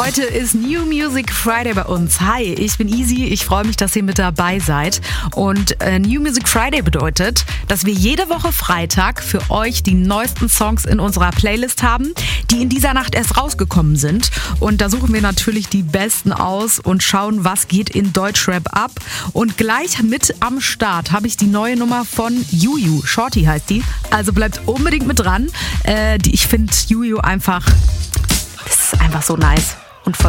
Heute ist New Music Friday bei uns. Hi, ich bin Easy. Ich freue mich, dass ihr mit dabei seid. Und New Music Friday bedeutet, dass wir jede Woche Freitag für euch die neuesten Songs in unserer Playlist haben, die in dieser Nacht erst rausgekommen sind. Und da suchen wir natürlich die besten aus und schauen, was geht in Deutschrap ab. Und gleich mit am Start habe ich die neue Nummer von Juju. Shorty heißt die. Also bleibt unbedingt mit dran. Ich finde Juju einfach so nice.